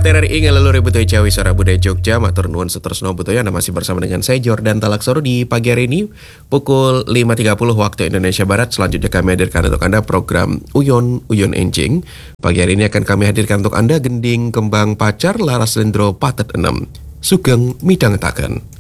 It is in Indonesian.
RRI ngalelure butoy Jawi Suara Budaya Jogja matur nuwun seterusno butoy. Anda masih bersama dengan saya Jordan Talaksoro di pagi hari ini pukul 5.30 waktu Indonesia Barat. Selanjutnya kami hadirkan untuk Anda program Uyon Enjing. Pagi hari ini akan kami hadirkan untuk Anda Gending Kembang Pacar Laras Lendro Patet 6 Sugeng Midang Taken.